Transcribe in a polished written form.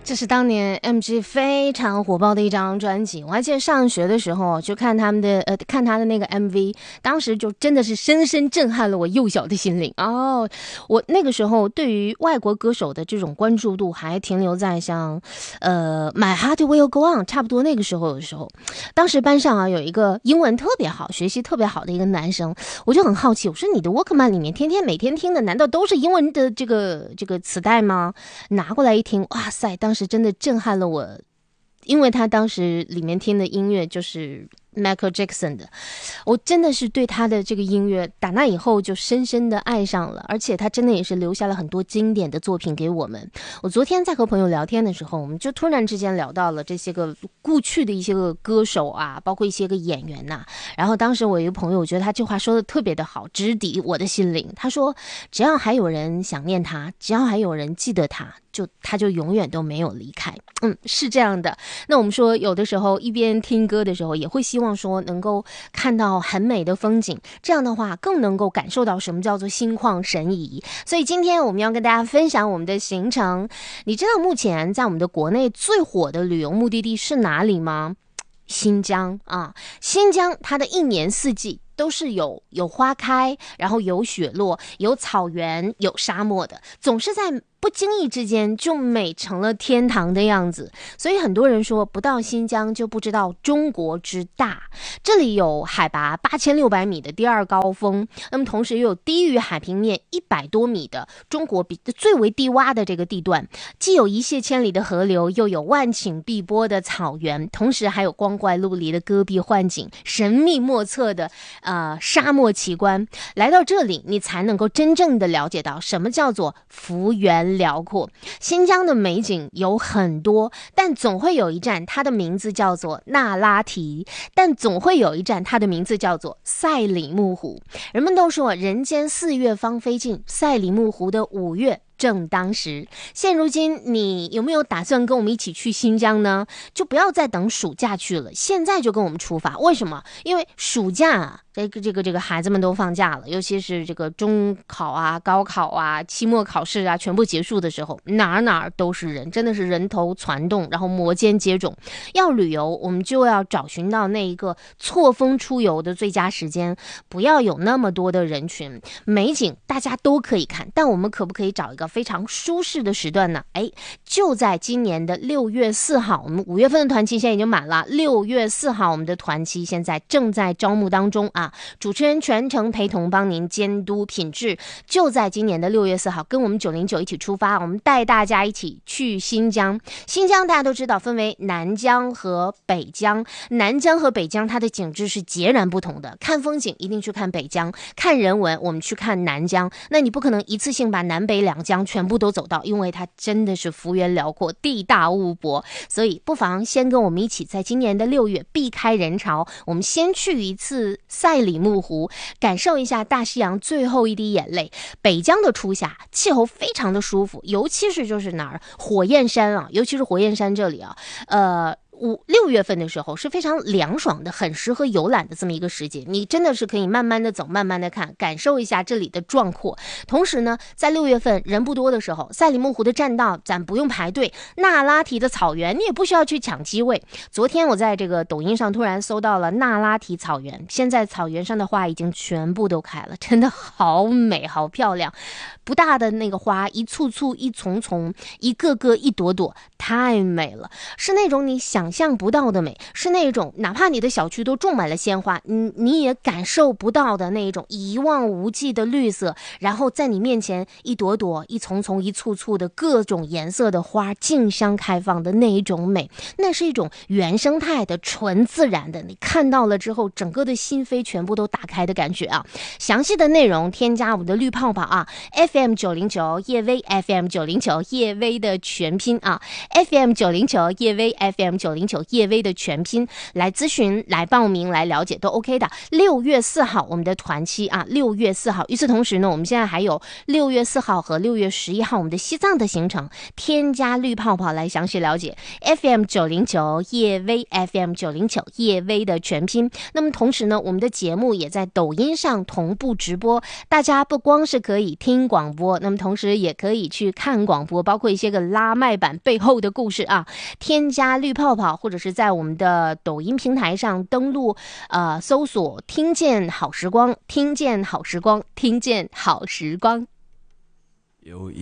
这是当年 MG 非常火爆的一张专辑，我还记得上学的时候就看他们的看他的那个 MV， 当时就真的是深深震撼了我幼小的心灵哦。我那个时候对于外国歌手的这种关注度还停留在像My Heart Will Go On 差不多那个时候的时候，当时班上啊有一个英文特别好、学习特别好的一个男生，我就很好奇，我说你的 Walkman 里面每天听的难道都是英文的这个磁带吗？拿过来一听，哇塞，当时真的震撼了我，因为他当时里面听的音乐就是Michael Jackson 的，我真的是对他的这个音乐打那以后就深深的爱上了，而且他真的也是留下了很多经典的作品给我们。我昨天在和朋友聊天的时候，我们就突然之间聊到了这些个过去的一些个歌手啊，包括一些个演员呐。然后当时我有一个朋友，我觉得他这话说的特别的好，直抵我的心灵。他说只要还有人想念他，只要还有人记得他，他就永远都没有离开。是这样的。那我们说有的时候一边听歌的时候也会希望说能够看到很美的风景，这样的话更能够感受到什么叫做心旷神怡。所以今天我们要跟大家分享我们的行程。你知道目前在我们的国内最火的旅游目的地是哪里吗？新疆啊，新疆它的一年四季都是有花开，然后有雪落，有草原，有沙漠的，总是在不经意之间就美成了天堂的样子。所以很多人说不到新疆就不知道中国之大。这里有海拔8600米的第二高峰，那么同时又有低于海平面100多米的中国最为低洼的这个地段，既有一泻千里的河流，又有万顷碧波的草原，同时还有光怪陆离的戈壁幻景，神秘莫测的沙漠奇观。来到这里你才能够真正的了解到什么叫做幅员辽阔。新疆的美景有很多，但总会有一站它的名字叫做那拉提，但总会有一站它的名字叫做赛里木湖。人们都说人间4月芳菲尽，赛里木湖的5月正当时。现如今你有没有打算跟我们一起去新疆呢？就不要再等暑假去了，现在就跟我们出发。为什么？因为暑假啊，这个孩子们都放假了，尤其是这个中考啊、高考啊、期末考试啊全部结束的时候，哪儿都是人，真的是人头攒动，然后摩肩接踵。要旅游我们就要找寻到那一个错峰出游的最佳时间，不要有那么多的人群，美景大家都可以看，但我们可不可以找一个非常舒适的时段呢？就在今年的6月4号，我们5月份的团期现在已经满了，6月4号我们的团期现在正在招募当中啊，主持人全程陪同帮您监督品质，就在今年的6月4号跟我们909一起出发，我们带大家一起去新疆。新疆大家都知道分为南疆和北疆，南疆和北疆它的景致是截然不同的，看风景一定去看北疆，看人文我们去看南疆。那你不可能一次性把南北两疆全部都走到，因为它真的是幅员辽阔，地大物博，所以不妨先跟我们一起在今年的6月避开人潮，我们先去一次赛里木湖，感受一下大西洋最后一滴眼泪。北疆的初夏气候非常的舒服，尤其是就是哪儿火焰山啊，尤其是火焰山这里啊6月份的时候是非常凉爽的，很适合游览的这么一个时节，你真的是可以慢慢的走，慢慢的看，感受一下这里的壮阔。同时呢，在6月份人不多的时候，赛里木湖的栈道咱不用排队，那拉提的草原你也不需要去抢机位。昨天我在这个抖音上突然搜到了那拉提草原，现在草原上的花已经全部都开了，真的好美好漂亮，不大的那个花一簇簇一丛丛，一个个一朵朵，太美了，是那种你想象不到的美，是那种哪怕你的小区都种满了鲜花，你也感受不到的那种一望无际的绿色，然后在你面前一朵朵一丛丛一簇簇的各种颜色的花竞相开放的那一种美，那是一种原生态的纯自然的，你看到了之后整个的心扉全部都打开的感觉啊。详细的内容添加我们的绿泡泡啊， FM 909叶薇 FM 909叶薇的全拼啊， FM 909叶薇 FM 909叶薇的全拼来咨询来报名来了解都 OK 的。6月4号我们的团期啊，6月4号。与此同时呢，我们现在还有6月4号和6月11号我们的西藏的行程，添加绿泡泡来详细了解。 FM 909叶薇 FM 909叶薇的全拼。那么同时呢，我们的节目也在抖音上同步直播，大家不光是可以听广播，那么同时也可以去看广播，包括一些个拉麦版背后的故事啊。添加绿泡泡，或者是在我们的抖音平台上登录，搜索听见好时光，听见好时光，听见好时光。 有一